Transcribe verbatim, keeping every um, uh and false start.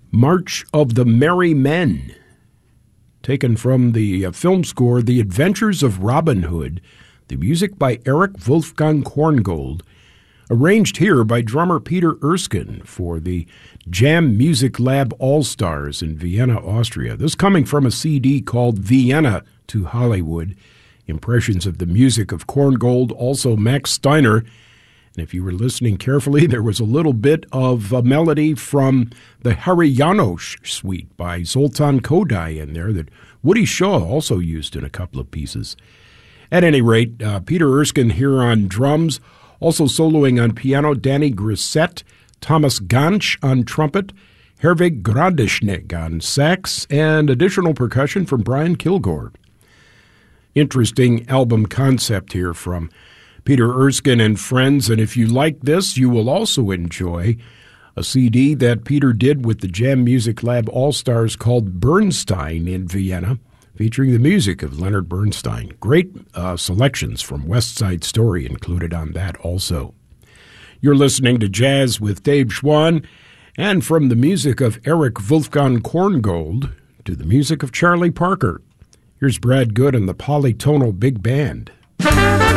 March of the Merry Men, taken from the uh, film score The Adventures of Robin Hood, the music by Eric Wolfgang Korngold, arranged here by drummer Peter Erskine for the Jam Music Lab All-Stars in Vienna, Austria. This coming from a C D called Vienna to Hollywood, impressions of the music of Korngold, also Max Steiner. And if you were listening carefully, there was a little bit of a melody from the Hari Janos suite by Zoltan Kodály in there that Woody Shaw also used in a couple of pieces. At any rate, uh, Peter Erskine here on drums, also soloing on piano, Danny Grissett, Thomas Gansch on trumpet, Herwig Gradisnik on sax, and additional percussion from Brian Kilgore. Interesting album concept here from Peter Erskine and friends, and if you like this, you will also enjoy a C D that Peter did with the Jam Music Lab All-Stars called Bernstein in Vienna, featuring the music of Leonard Bernstein. Great uh, selections from West Side Story included on that also. You're listening to Jazz with Dave Schwann, and from the music of Eric Wolfgang Korngold to the music of Charlie Parker. Here's Brad Good and the Polytonal Big Band.